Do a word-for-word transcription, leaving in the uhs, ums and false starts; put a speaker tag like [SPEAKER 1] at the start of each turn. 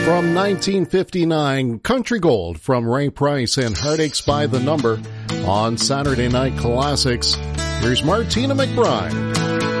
[SPEAKER 1] From nineteen fifty-nine, Country Gold from Ray Price and Heartaches by the Number on Saturday Night Classics. Here's Martina McBride.